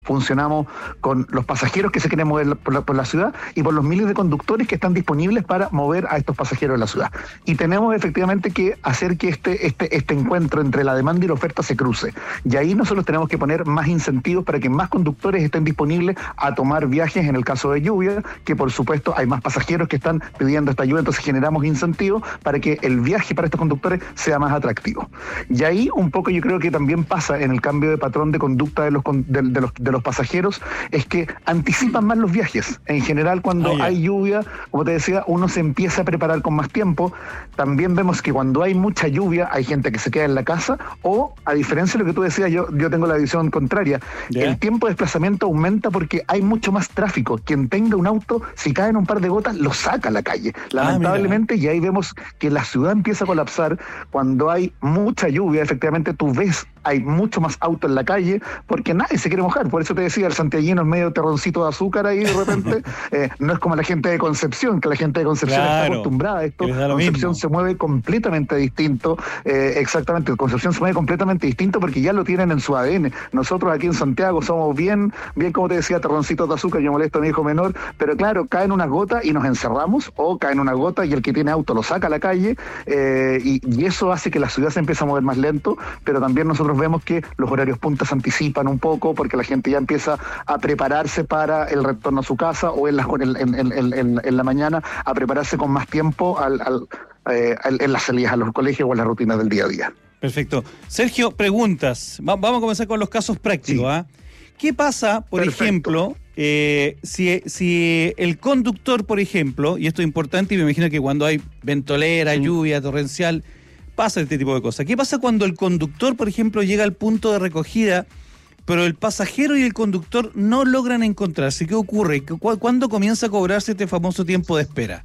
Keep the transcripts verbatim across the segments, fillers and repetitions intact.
funcionamos con los pasajeros que se quieren mover por la, por la ciudad y por los miles de conductores que están disponibles para mover a estos pasajeros en la ciudad. Y tenemos efectivamente que hacer que este, este, este encuentro entre la demanda y la oferta se cruce. Y ahí nosotros tenemos que poner más incentivos para que más conductores estén disponibles a tomar viajes en el caso de lluvia, que por supuesto hay más pasajeros que están pidiendo esta lluvia, entonces generamos incentivos para que el viaje para estos conductores sea más atractivo. Y ahí un poco yo creo que también pasa en el cambio de patrón de conducta de los, de, de los, de los pasajeros, es que anticipan más los viajes. En general, cuando oh, yeah. hay lluvia, como te decía, uno se empieza a preparar con más tiempo. También vemos que cuando hay mucha lluvia, hay gente que se queda en la casa, o, a diferencia de lo que tú decías, yo, yo tengo la visión contraria. Yeah. El tiempo de desplazamiento aumenta porque hay mucho más tráfico. Quien tenga un auto, si caen un par de gotas, lo saca a la calle. Lamentablemente, ah, y ahí vemos que la ciudad empieza a colapsar. Cuando hay mucha lluvia, efectivamente, tú ves, hay mucho más auto en la calle, porque nadie se quiere mojar. Por eso te decía, el santiaguino es medio terroncito de azúcar ahí de repente. eh, no es como la gente de Concepción, que la gente de Concepción claro, está acostumbrada a esto. Concepción se mueve completamente distinto. Eh, exactamente, Concepción se mueve completamente distinto porque ya lo tienen en su A D N. Nosotros aquí en Santiago somos bien, bien como te decía, terroncitos de azúcar. Yo molesto a mi hijo menor, pero claro, caen unas gotas y nos encerramos, o caen una gota y el que tiene auto lo saca a la calle, eh, y, y eso hace que la ciudad se empiece a mover más lento, pero también nosotros vemos que los horarios punta se anticipan un poco porque la gente ya empieza a prepararse para el retorno a su casa, o en la, en, en, en, en, en la mañana a prepararse con más tiempo al, al, eh, en las salidas a los colegios o en las rutinas del día a día. Perfecto. Sergio, preguntas. Va, vamos a comenzar con los casos prácticos. Sí. ¿eh? ¿Qué pasa, por Perfecto. ejemplo, eh, si, si el conductor, por ejemplo, y esto es importante y me imagino que cuando hay ventolera, sí. lluvia torrencial, pasa este tipo de cosas. ¿Qué pasa cuando el conductor, por ejemplo, llega al punto de recogida, pero el pasajero y el conductor no logran encontrarse? ¿Qué ocurre? ¿Cuándo comienza a cobrarse este famoso tiempo de espera?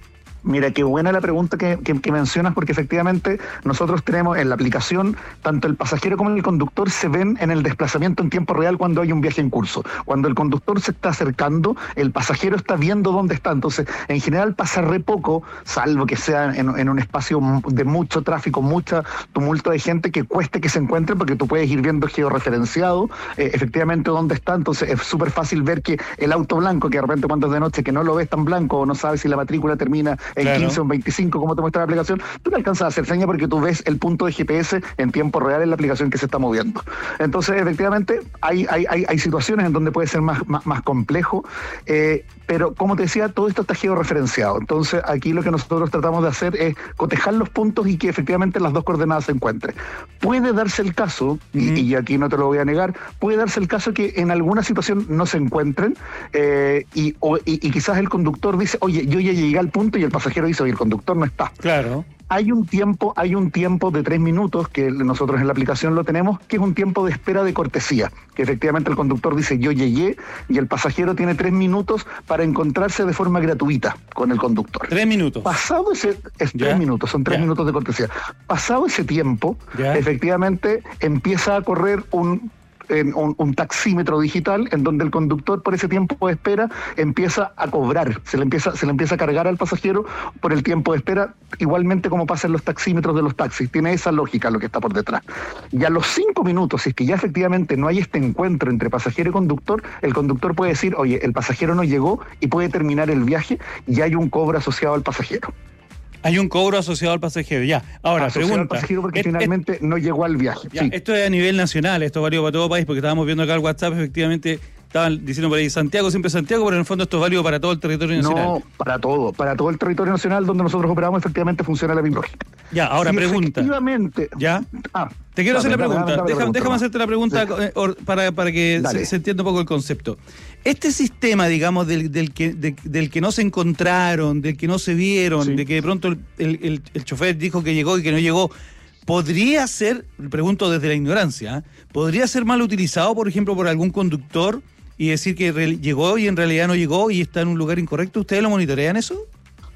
Mira, qué buena la pregunta que, que, que mencionas, porque efectivamente nosotros tenemos en la aplicación, tanto el pasajero como el conductor se ven en el desplazamiento en tiempo real cuando hay un viaje en curso. Cuando el conductor se está acercando, el pasajero está viendo dónde está. Entonces, en general pasa re poco, salvo que sea en, en un espacio de mucho tráfico, mucha tumulto de gente, que cueste que se encuentre, porque tú puedes ir viendo georreferenciado eh, efectivamente dónde está. Entonces es súper fácil ver que el auto blanco, que de repente cuando es de noche, que no lo ves tan blanco, o no sabes si la matrícula termina en claro. quince o en veinticinco, como te muestra la aplicación, tú le alcanzas a hacer seña porque tú ves el punto de G P S en tiempo real en la aplicación que se está moviendo. Entonces, efectivamente, hay, hay, hay, hay situaciones en donde puede ser más, más, más complejo, eh, pero como te decía, todo esto está georreferenciado. Entonces, aquí lo que nosotros tratamos de hacer es cotejar los puntos y que efectivamente las dos coordenadas se encuentren. Puede darse el caso, uh-huh. y, y aquí no te lo voy a negar, puede darse el caso que en alguna situación no se encuentren, eh, y, o, y, y quizás el conductor dice, oye, yo ya llegué al punto, y el pasajero dice, oye, el conductor no está. Claro. Hay un tiempo, hay un tiempo de tres minutos que nosotros en la aplicación lo tenemos, que es un tiempo de espera de cortesía, que efectivamente el conductor dice yo llegué, y el pasajero tiene tres minutos para encontrarse de forma gratuita con el conductor. Tres minutos. Pasado ese, es ¿Ya? tres minutos, son tres ¿Ya? minutos de cortesía. Pasado ese tiempo, ¿Ya? efectivamente empieza a correr un En un, un taxímetro digital en donde el conductor por ese tiempo de espera empieza a cobrar, se le empieza, se le empieza a cargar al pasajero por el tiempo de espera, igualmente como pasa en los taxímetros de los taxis. Tiene esa lógica lo que está por detrás. Y a los cinco minutos, si es que ya efectivamente no hay este encuentro entre pasajero y conductor, el conductor puede decir, oye, el pasajero no llegó, y puede terminar el viaje, y hay un cobro asociado al pasajero. Hay un cobro asociado al pasajero, ya. Ahora, asociado pregunta. Al pasajero porque es, finalmente es, no llegó al viaje. Ya, sí. Esto es a nivel nacional, esto es válido para todo país, porque estábamos viendo acá el WhatsApp, efectivamente, estaban diciendo por ahí Santiago, siempre Santiago, pero en el fondo esto es válido para todo el territorio nacional. No, para todo, para todo el territorio nacional donde nosotros operamos, efectivamente funciona la misma lógica. Ya, ahora sí, pregunta. Efectivamente. Ya. Ah, Te quiero dale, hacer la pregunta. Dale, dale, dale, déjame, déjame hacerte la pregunta sí. eh, or, para, para que se, se entienda un poco el concepto. Este sistema, digamos, del, del, que, de, del que no se encontraron, del que no se vieron, sí. de que de pronto el, el, el, el chofer dijo que llegó y que no llegó, ¿podría ser, pregunto desde la ignorancia, ¿eh? ¿podría ser mal utilizado, por ejemplo, por algún conductor y decir que re, llegó y en realidad no llegó y está en un lugar incorrecto? ¿Ustedes lo monitorean eso?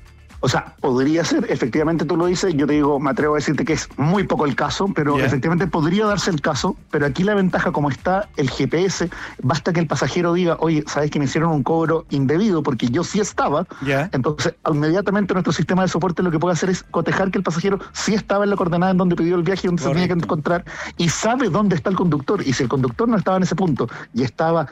O sea, podría ser, efectivamente tú lo dices, yo te digo, me atrevo a decirte que es muy poco el caso, pero yeah. efectivamente podría darse el caso, pero aquí la ventaja como está el G P S, basta que el pasajero diga, oye, sabes que me hicieron un cobro indebido porque yo sí estaba, yeah. entonces inmediatamente nuestro sistema de soporte lo que puede hacer es cotejar que el pasajero sí estaba en la coordenada en donde pidió el viaje y donde Correcto. se tenía que encontrar, y sabe dónde está el conductor, y si el conductor no estaba en ese punto y estaba